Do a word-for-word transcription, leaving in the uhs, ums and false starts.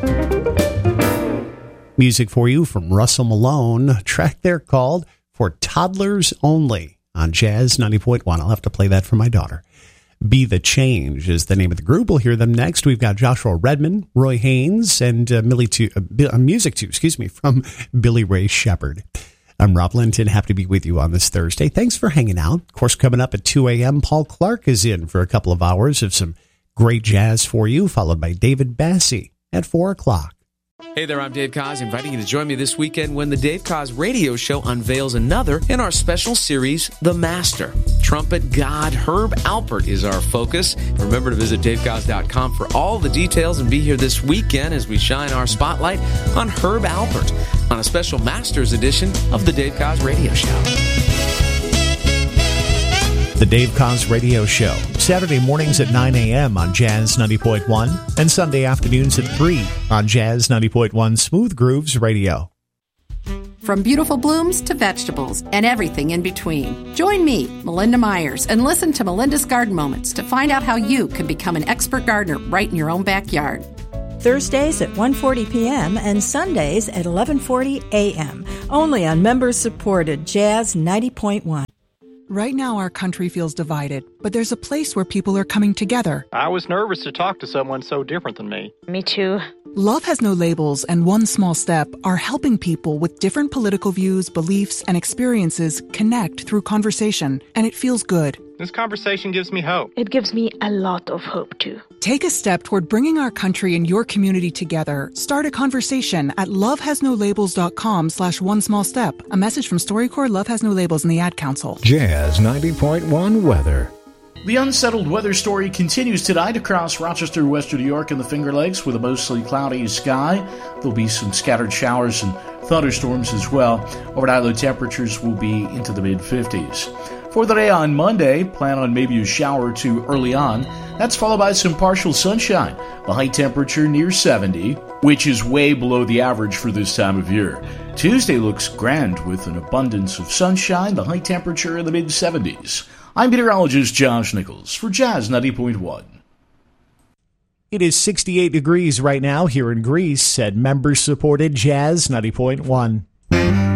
Music for you from Russell Malone, a track there called For Toddlers Only on Jazz ninety point one. I'll have to play that for my daughter. Be the Change is the name of the group. We'll hear them next. We've got Joshua Redman, Roy Haynes, and uh, Millie too, uh, music too, excuse me, from Billy Ray Shepherd. I'm Rob Linton, happy to be with you on this Thursday. Thanks for hanging out. Of course, coming up at two a.m., Paul Clark is in for a couple of hours of some great jazz for you, followed by David Bassie at four o'clock. Hey there, I'm Dave Koz, inviting you to join me this weekend when the Dave Koz Radio Show unveils another in our special series, The Master. Trumpet god Herb Alpert is our focus. Remember to visit dave koz dot com for all the details and be here this weekend as we shine our spotlight on Herb Alpert on a special Masters edition of the Dave Koz Radio Show. The Dave Koz Radio Show, Saturday mornings at nine a.m. on Jazz ninety point one and Sunday afternoons at three on Jazz ninety point one Smooth Grooves Radio. From beautiful blooms to vegetables and everything in between. Join me, Melinda Myers, and listen to Melinda's Garden Moments to find out how you can become an expert gardener right in your own backyard. Thursdays at one forty p.m. and Sundays at eleven forty a.m. Only on members-supported Jazz ninety point one. Right now, our country feels divided, but there's a place where people are coming together. I was nervous to talk to someone so different than me. Me too. Love Has No Labels and One Small Step are helping people with different political views, beliefs, and experiences connect through conversation, and it feels good. This conversation gives me hope. It gives me a lot of hope, too. Take a step toward bringing our country and your community together. Start a conversation at lovehasnolabels.com slash one small step. A message from StoryCorps, Love Has No Labels, and the Ad Council. Jazz ninety point one weather. The unsettled weather story continues tonight across Rochester, Western New York, and the Finger Lakes with a mostly cloudy sky. There'll be some scattered showers and thunderstorms as well. Overnight low temperatures will be into the mid fifties. For the day on Monday, plan on maybe a shower or two early on. That's followed by some partial sunshine. The high temperature near seventy, which is way below the average for this time of year. Tuesday looks grand with an abundance of sunshine, the high temperature in the mid seventies. I'm meteorologist Josh Nichols for Jazz ninety point one. It is sixty-eight degrees right now here in Greece at members-supported Jazz ninety point one.